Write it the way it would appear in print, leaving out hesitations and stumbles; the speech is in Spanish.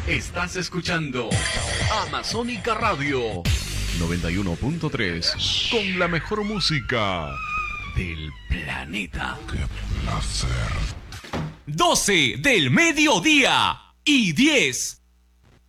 Estás escuchando Amazónica Radio 91.3 con la mejor música del planeta. ¡Qué placer! 12 del mediodía y 10.